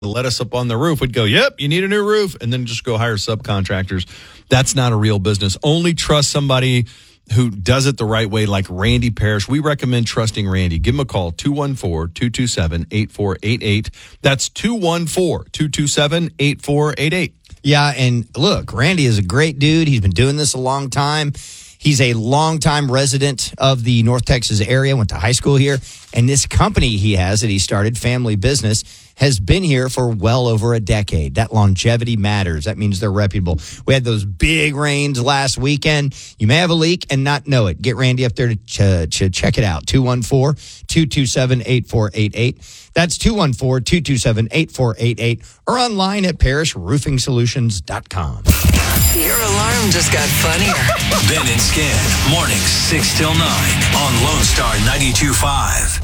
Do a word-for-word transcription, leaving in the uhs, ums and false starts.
let us up on the roof. We'd go, yep, you need a new roof, and then just go hire subcontractors. That's not a real business. Only trust somebody who does it the right way, like Randy Parrish. We recommend trusting Randy. Give him a call, two one four, two two seven, eight four eight eight. That's two one four, two two seven, eight four eight eight. Yeah, and look, Randy is a great dude. He's been doing this a long time. He's a longtime resident of the North Texas area, went to high school here. And this company he has that he started, Family Business, has been here for well over a decade. That longevity matters. That means they're reputable. We had those big rains last weekend. You may have a leak and not know it. Get Randy up there to, ch- to check it out. two one four, two two seven, eight four eight eight. That's two one four, two two seven, eight four eight eight. Or online at parish roofing solutions dot com. Your alarm just got funnier. Ben and Skin, mornings six till nine on Lone Star ninety-two point five.